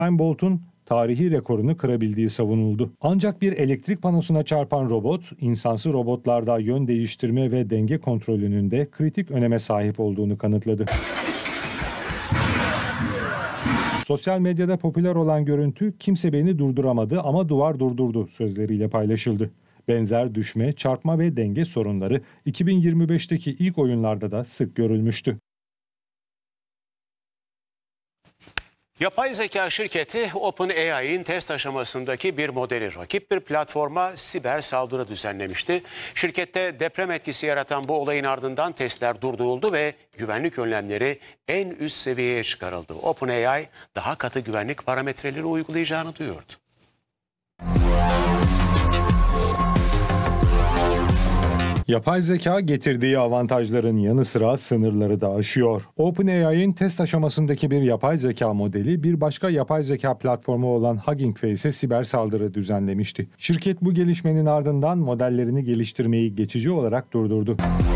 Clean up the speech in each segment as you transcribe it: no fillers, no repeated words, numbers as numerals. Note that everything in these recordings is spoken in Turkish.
Usain Bolt'un tarihi rekorunu kırabildiği savunuldu. Ancak bir elektrik panosuna çarpan robot, insansı robotlarda yön değiştirme ve denge kontrolünün de kritik öneme sahip olduğunu kanıtladı. Sosyal medyada popüler olan görüntü "kimse beni durduramadı ama duvar durdurdu" sözleriyle paylaşıldı. Benzer düşme, çarpma ve denge sorunları 2025'teki ilk oyunlarda da sık görülmüştü. Yapay zeka şirketi OpenAI'nin test aşamasındaki bir modeli rakip bir platforma siber saldırı düzenlemişti. Şirkette deprem etkisi yaratan bu olayın ardından testler durduruldu ve güvenlik önlemleri en üst seviyeye çıkarıldı. OpenAI daha katı güvenlik parametreleri uygulayacağını duyurdu. Yapay zeka getirdiği avantajların yanı sıra sınırları da aşıyor. OpenAI'nin test aşamasındaki bir yapay zeka modeli bir başka yapay zeka platformu olan Hugging Face'e siber saldırı düzenlemişti. Şirket bu gelişmenin ardından modellerini geliştirmeyi geçici olarak durdurdu.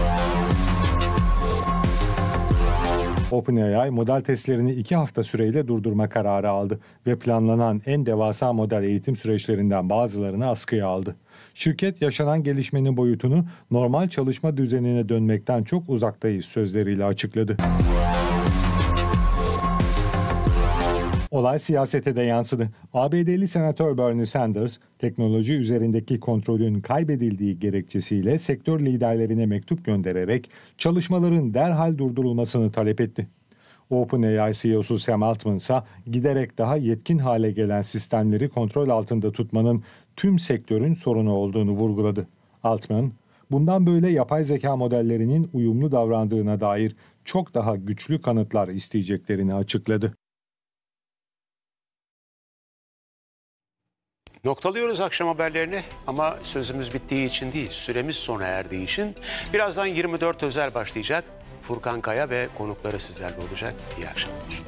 OpenAI model testlerini 2 hafta süreyle durdurma kararı aldı ve planlanan en devasa model eğitim süreçlerinden bazılarını askıya aldı. Şirket yaşanan gelişmenin boyutunu normal çalışma düzenine dönmekten çok uzaktayız sözleriyle açıkladı. Olay siyasete de yansıdı. ABD'li Senatör Bernie Sanders, teknoloji üzerindeki kontrolün kaybedildiği gerekçesiyle sektör liderlerine mektup göndererek çalışmaların derhal durdurulmasını talep etti. OpenAI CEO'su Sam Altman ise giderek daha yetkin hale gelen sistemleri kontrol altında tutmanın tüm sektörün sorunu olduğunu vurguladı. Altman, bundan böyle yapay zeka modellerinin uyumlu davrandığına dair çok daha güçlü kanıtlar isteyeceklerini açıkladı. Noktalıyoruz akşam haberlerini ama sözümüz bittiği için değil, süremiz sona erdiği için. Birazdan 24 özel başlayacak. Furkan Kaya ve konukları sizlerle olacak. İyi akşamlar.